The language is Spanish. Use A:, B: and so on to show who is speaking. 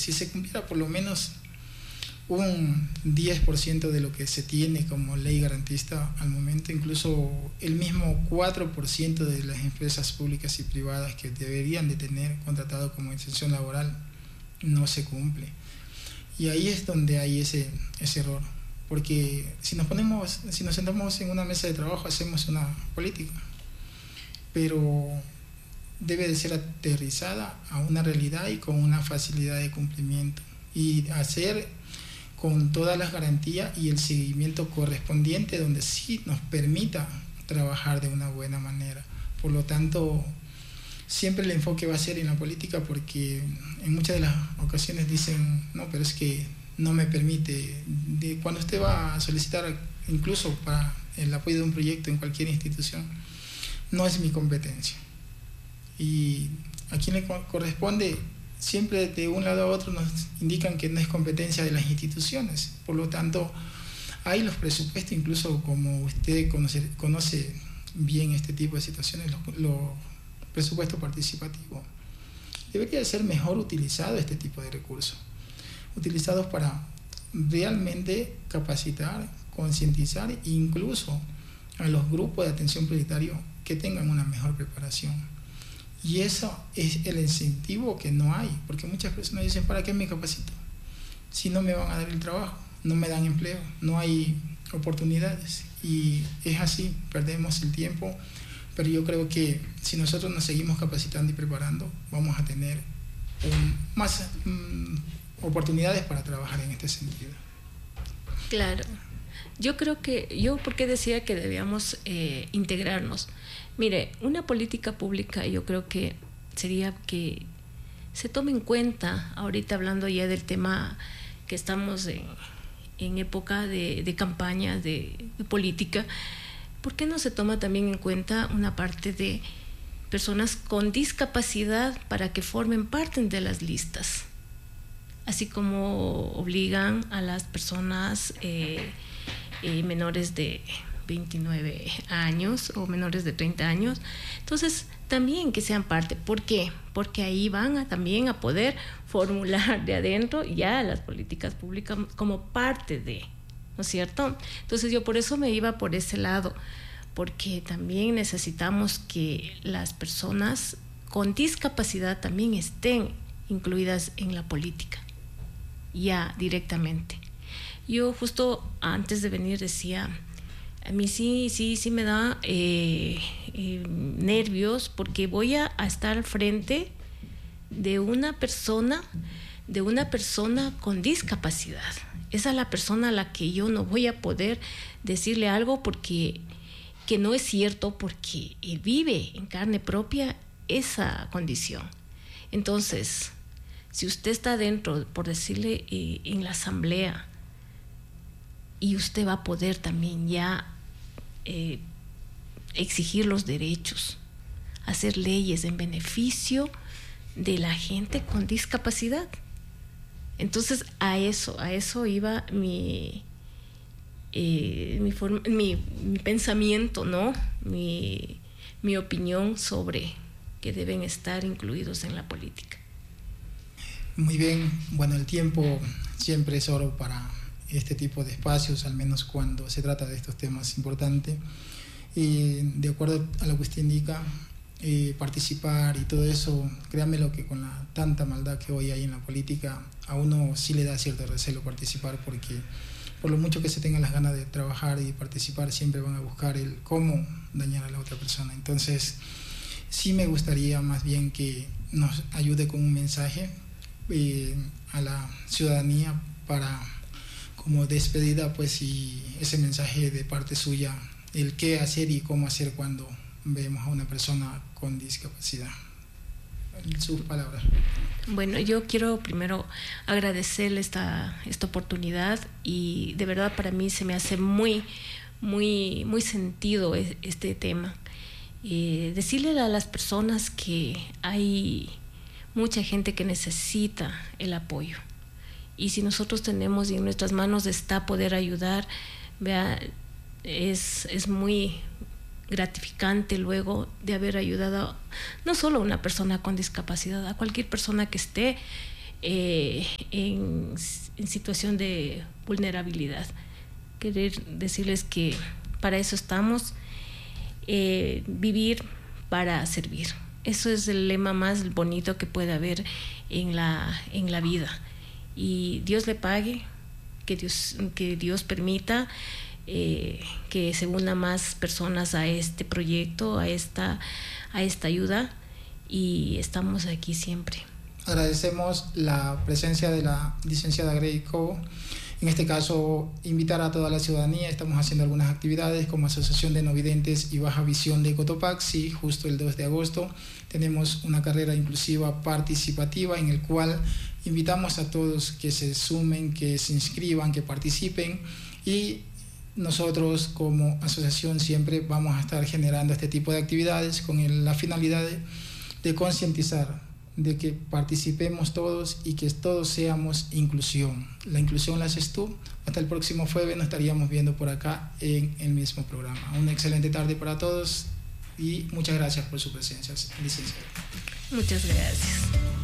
A: si se cumpliera por lo menos un 10% de lo que se tiene como ley garantista al momento, incluso el mismo 4% de las empresas públicas y privadas que deberían de tener contratado como inserción laboral, no se cumple. Y ahí es donde hay ese error, porque si nos sentamos en una mesa de trabajo, hacemos una política, pero debe de ser aterrizada a una realidad y con una facilidad de cumplimiento, y hacer con todas las garantías y el seguimiento correspondiente, donde sí nos permita trabajar de una buena manera. Por lo tanto, siempre el enfoque va a ser en la política, porque en muchas de las ocasiones dicen, no, pero es que no me permite. Cuando usted va a solicitar, incluso para el apoyo de un proyecto en cualquier institución, no es mi competencia. Y a quien le corresponde, siempre de un lado a otro nos indican que no es competencia de las instituciones. Por lo tanto, hay los presupuestos, incluso como usted conoce bien este tipo de situaciones, los presupuestos participativos. Debería ser mejor utilizado este tipo de recursos, utilizados para realmente capacitar, concientizar, incluso a los grupos de atención prioritaria que tengan una mejor preparación. Y eso es el incentivo que no hay, porque muchas personas dicen, ¿para qué me capacito? Si no me van a dar el trabajo, no me dan empleo, no hay oportunidades. Y es así, perdemos el tiempo, pero yo creo que si nosotros nos seguimos capacitando y preparando, vamos a tener más oportunidades para trabajar en este sentido.
B: Claro. Porque decía que debíamos integrarnos. Mire, una política pública, yo creo que sería que se tome en cuenta, ahorita hablando ya del tema que estamos en época de campaña, de política, ¿por qué no se toma también en cuenta una parte de personas con discapacidad para que formen parte de las listas? Así como obligan a las personas menores de 29 años o menores de 30 años. Entonces, también que sean parte. ¿Por qué? Porque ahí van también a poder formular de adentro ya las políticas públicas como parte de, ¿no es cierto? Entonces, yo por eso me iba por ese lado, porque también necesitamos que las personas con discapacidad también estén incluidas en la política, ya directamente. Yo justo antes de venir decía, a mí sí me da nervios, porque voy a estar al frente de una persona con discapacidad. Esa es la persona a la que yo no voy a poder decirle algo porque que no es cierto, porque él vive en carne propia esa condición. Entonces, si usted está dentro, por decirle, en la asamblea, y usted va a poder también ya exigir los derechos, hacer leyes en beneficio de la gente con discapacidad. Entonces a eso iba mi pensamiento, ¿no? Mi opinión sobre que deben estar incluidos en la política.
A: Muy bien, bueno, el tiempo siempre es oro para este tipo de espacios, al menos cuando se trata de estos temas importantes. De acuerdo a lo que usted indica, participar y todo eso, créanme lo que con la tanta maldad que hoy hay en la política, a uno sí le da cierto recelo participar, porque por lo mucho que se tengan las ganas de trabajar y participar, siempre van a buscar el cómo dañar a la otra persona. Entonces, sí me gustaría más bien que nos ayude con un mensaje a la ciudadanía para, como despedida, pues, y ese mensaje de parte suya, el qué hacer y cómo hacer cuando vemos a una persona con discapacidad. Sus palabras.
B: Bueno, yo quiero primero agradecerle esta oportunidad, y de verdad para mí se me hace muy sentido este tema. Decirle a las personas que hay mucha gente que necesita el apoyo, y si nosotros tenemos y en nuestras manos está poder ayudar, vea, es muy gratificante luego de haber ayudado no solo a una persona con discapacidad, a cualquier persona que esté en situación de vulnerabilidad. Querer decirles que para eso estamos, vivir para servir. Eso es el lema más bonito que puede haber en la vida. Y Dios le pague, que Dios permita que se unan más personas a este proyecto, a esta ayuda, y estamos aquí siempre.
A: Agradecemos la presencia de la licenciada Grey Cobo. En este caso, invitar a toda la ciudadanía. Estamos haciendo algunas actividades como Asociación de No Videntes y Baja Visión de Cotopaxi. Justo el 2 de agosto tenemos una carrera inclusiva participativa en el cual invitamos a todos que se sumen, que se inscriban, que participen, y nosotros como asociación siempre vamos a estar generando este tipo de actividades con la finalidad de concientizar, de que participemos todos y que todos seamos inclusión. La inclusión la haces tú. Hasta el próximo jueves nos estaríamos viendo por acá en el mismo programa. Una excelente tarde para todos y muchas gracias por su presencia, licenciada.
B: Muchas gracias.